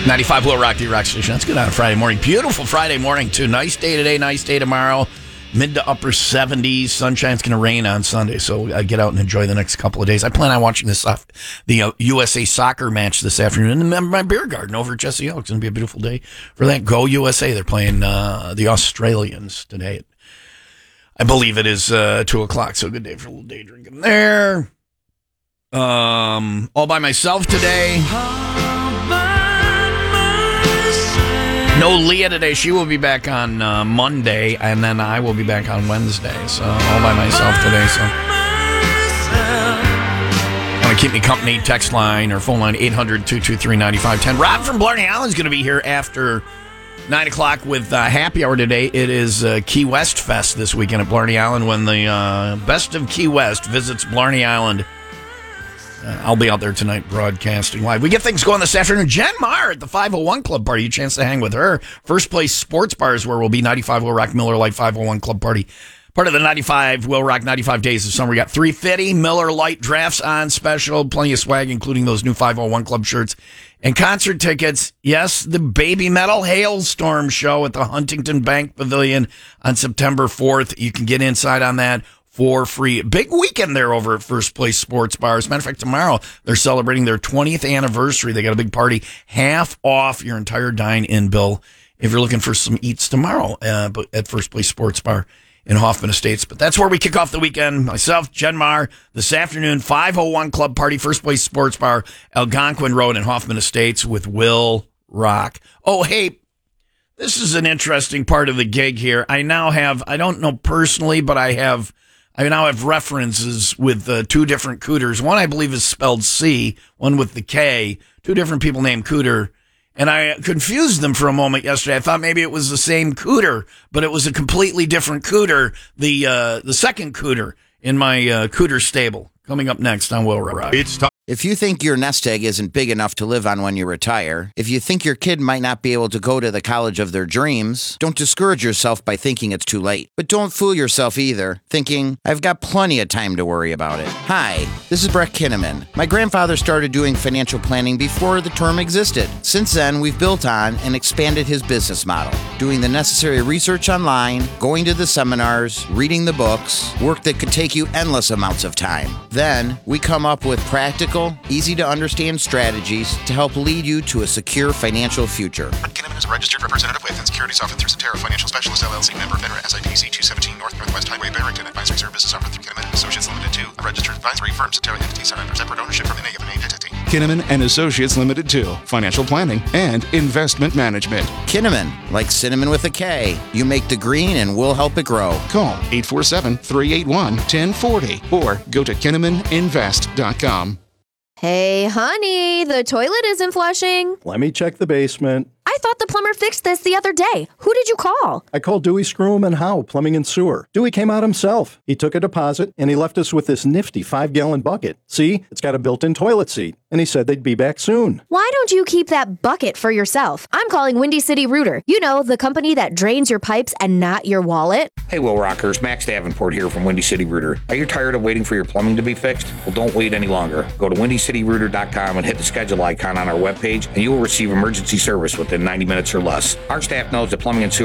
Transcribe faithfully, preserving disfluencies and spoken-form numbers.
ninety-five Will Rock, the Rock Station. That's good on a Friday morning. Beautiful Friday morning, too. Nice day today, nice day tomorrow. Mid to upper seventies. Sunshine's going to rain on Sunday, so I get out and enjoy the next couple of days. I plan on watching this uh, the uh, U S A soccer match this afternoon in my beer garden over at Jesse O. It's going to be a beautiful day for that. Go U S A. They're playing uh, the Australians today. I believe it is uh, two o'clock, so good day for a little day drinking there. Um, all by myself today. No Leah today. She will be back on uh, Monday, and then I will be back on Wednesday. So all by myself today. So want to keep me company? Text line or phone line eight hundred, two two three, nine five one zero. Rob from Blarney Island is going to be here after nine o'clock with uh, happy hour today. It is uh, Key West Fest this weekend at Blarney Island when the uh, Best of Key West visits Blarney Island. Uh, I'll be out there tonight broadcasting live. We get things going this afternoon. Jen Marr at the five oh one Club Party. A chance to hang with her. First Place Sports Bar is where we'll be. ninety-five Will Rock Miller Lite five oh one Club Party. Part of the ninety-five Will Rock ninety-five Days of Summer. We got three fifty Miller Lite drafts on special. Plenty of swag, including those new five oh one Club shirts. And concert tickets. Yes, the Baby Metal Hailstorm show at the Huntington Bank Pavilion on September fourth. You can get inside on that for free. Big weekend there over at First Place Sports Bar. As a matter of fact, tomorrow they're celebrating their twentieth anniversary. They got a big party, half off your entire dine-in bill if you're looking for some eats tomorrow uh, at First Place Sports Bar in Hoffman Estates. But that's where we kick off the weekend. Myself, Jen Marr, this afternoon, five oh one Club Party, First Place Sports Bar, Algonquin Road in Hoffman Estates with Will Rock. Oh, hey, this is an interesting part of the gig here. I now have, I don't know personally, but I have I now have references with uh, two different Cooters. One, I believe, is spelled C, one with the K. Two different people named Cooter. And I confused them for a moment yesterday. I thought maybe it was the same Cooter, but it was a completely different Cooter, the uh, the second Cooter in my uh, Cooter stable. Coming up next on Will Rock. It's time. If you think your nest egg isn't big enough to live on when you retire, if you think your kid might not be able to go to the college of their dreams, don't discourage yourself by thinking it's too late. But don't fool yourself either, thinking, I've got plenty of time to worry about it. Hi, this is Brett Kinnaman. My grandfather started doing financial planning before the term existed. Since then, we've built on and expanded his business model, doing the necessary research online, going to the seminars, reading the books, work that could take you endless amounts of time. Then, we come up with practical, easy-to-understand strategies to help lead you to a secure financial future. Kinnaman is a registered representative with and securities offered through Cetera Financial Specialists, L L C, member FINRA, S I P C two seventeen North Northwest Highway, Barrington. Advisory services offered through Kinnaman Associates Limited two, a registered advisory firm. Cetera entities are under separate ownership from any of an entity. Kinnaman and Associates Limited two, financial planning and investment management. Kinnaman, like cinnamon with a K. You make the green and we'll help it grow. Call eight four seven, three eight one, one zero four zero or go to kinnaman invest dot com. Hey, honey, the toilet isn't flushing. Let me check the basement. I thought the plumber fixed this the other day. Who did you call? I called Dewey Scrum and Howe Plumbing and Sewer. Dewey came out himself. He took a deposit, and he left us with this nifty five-gallon bucket. See, it's got a built-in toilet seat, and he said they'd be back soon. Why don't you keep that bucket for yourself? I'm calling Windy City Rooter. You know, the company that drains your pipes and not your wallet. Hey, Will Rockers, Max Davenport here from Windy City Rooter. Are you tired of waiting for your plumbing to be fixed? Well, don't wait any longer. Go to windy city rooter dot com and hit the schedule icon on our webpage, and you will receive emergency service within ninety minutes or less. Our staff knows that plumbing and sewer